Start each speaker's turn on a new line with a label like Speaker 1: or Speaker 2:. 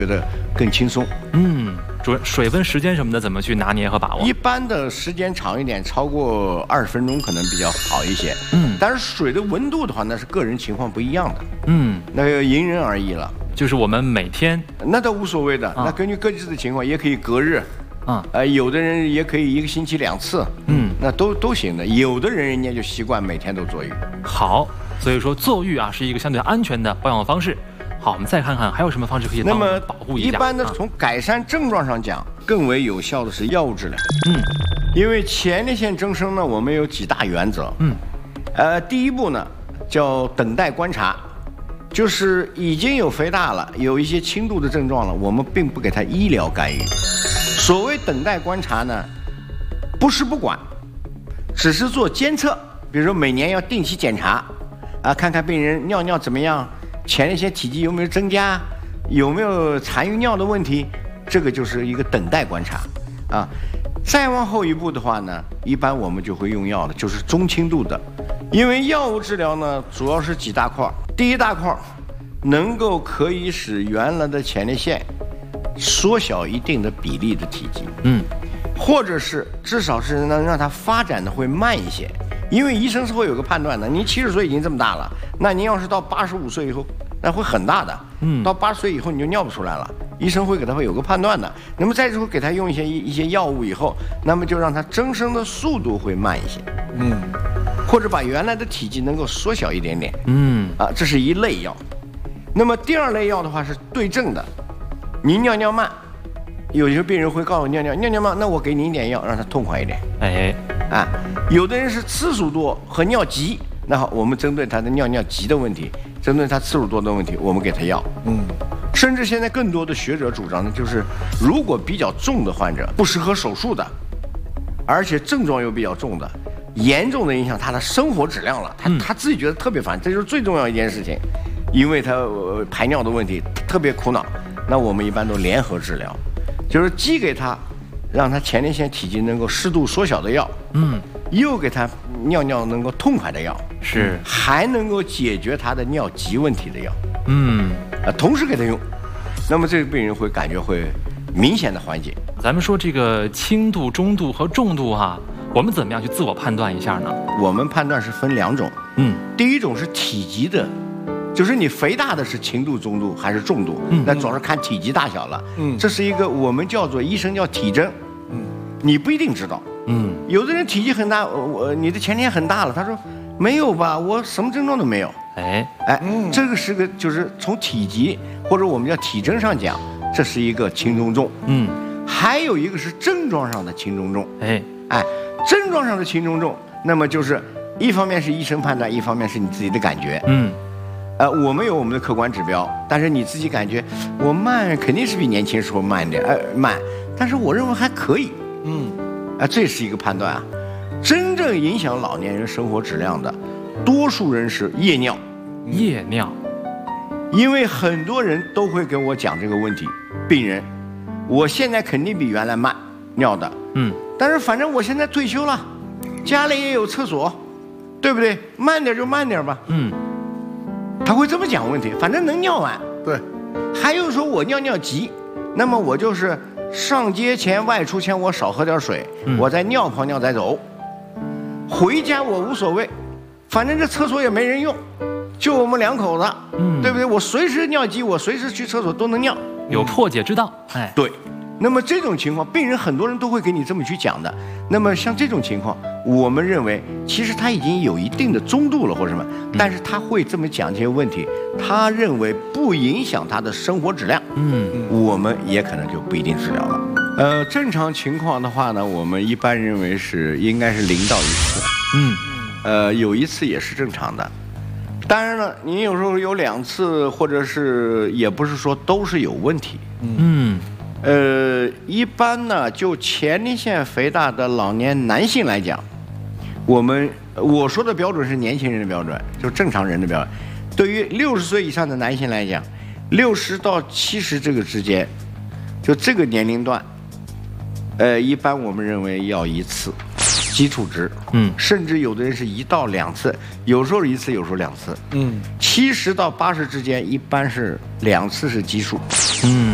Speaker 1: 觉得更轻松。
Speaker 2: 主任，水温、时间什么的怎么去拿捏和把握？
Speaker 1: 一般的时间长一点，超过20分钟可能比较好一些。但是水的温度的话，那是个人情况不一样的。那个因人而异了。
Speaker 2: 就是我们每天，
Speaker 1: 那倒无所谓的，那根据各自的情况，也可以隔日。有的人也可以1个星期2次。那都行的。有的人家就习惯每天都坐浴。
Speaker 2: 好，所以说坐浴啊是一个相对安全的保养方式。好，我们再看看还有什么方式可以帮我们保护一下。
Speaker 1: 一般的从改善症状上讲，更为有效的是药物治疗。因为前列腺增生呢，我们有几大原则。第一步呢叫等待观察，就是已经有肥大了，有一些轻度的症状了，我们并不给他医疗干预。所谓等待观察呢，不是不管，只是做监测，比如说每年要定期检查，看看病人尿怎么样。前列腺体积有没有增加，有没有残余尿的问题，这个就是一个等待观察。再往后一步的话呢，一般我们就会用药的，就是中轻度的。因为药物治疗呢，主要是几大块。第一大块，能够可以使原来的前列腺缩小一定的比例的体积，或者是至少是能让它发展的会慢一些。因为医生是会有个判断的，您70岁已经这么大了，那您要是到85岁以后，那会很大的。到80岁以后你就尿不出来了，医生会给他会有个判断的。那么再之后给他用一些药物以后，那么就让他增生的速度会慢一些。或者把原来的体积能够缩小一点点。这是一类药。那么第二类药的话是对症的，您尿慢，有些病人会告诉我尿慢，那我给你一点药让他痛快一点。有的人是次数多和尿急，那好，我们针对他的尿急的问题，针对他次数多的问题，我们给他药。甚至现在更多的学者主张的就是，如果比较重的患者，不适合手术的，而且症状又比较重的，严重的影响他的生活质量了，他自己觉得特别烦，这就是最重要一件事情，因为他排尿的问题特别苦恼，那我们一般都联合治疗，就是既给他让他前列腺体积能够适度缩小的药，又给他尿能够痛快的药，还能够解决他的尿急问题的药，同时给他用，那么这个病人会感觉会明显的缓解。
Speaker 2: 咱们说这个轻度、中度和重度我们怎么样去自我判断一下呢？
Speaker 1: 我们判断是分2种，第一种是体积的，就是你肥大的是轻度、中度还是重度，那主要是看体积大小了。这是一个我们医生叫体征，你不一定知道。有的人体积很大，你的前列腺很大了，他说没有吧，我什么症状都没有。这个是个就是从体积或者我们叫体征上讲，这是一个轻中重。还有一个是症状上的轻中重。症状上的轻中重，那么就是一方面是医生判断，一方面是你自己的感觉。我们有我们的客观指标，但是你自己感觉我慢，肯定是比年轻时候慢点，慢，但是我认为还可以。这是一个判断。真正影响老年人生活质量的，多数人是夜尿。因为很多人都会跟我讲这个问题，病人，我现在肯定比原来慢尿的。但是反正我现在退休了，家里也有厕所，对不对？慢点就慢点吧。他会这么讲问题，反正能尿完。
Speaker 3: 对。
Speaker 1: 还有说我尿急，那么我就是上街前外出前我少喝点水，我再尿泡尿再走，回家我无所谓，反正这厕所也没人用，就我们2口子，对不对？我随时尿急，我随时去厕所都能尿，
Speaker 2: 有破解之道。
Speaker 1: 对。那么这种情况，病人很多人都会给你这么去讲的。那么像这种情况，我们认为其实他已经有一定的中度了或者什么，但是他会这么讲这些问题，他认为不影响他的生活质量，我们也可能就不一定治疗了。正常情况的话呢，我们一般认为是应该是0到1次，有1次也是正常的。当然了，你有时候有2次，或者是也不是说都是有问题。一般呢，就前列腺肥大的老年男性来讲，我说的标准是年轻人的标准，就是正常人的标准。对于60岁以上的男性来讲，60到70这个之间，就这个年龄段，一般我们认为要1次基础值，甚至有的人是1到2次，有时候1次，有时候2次，70到80之间一般是2次是基数，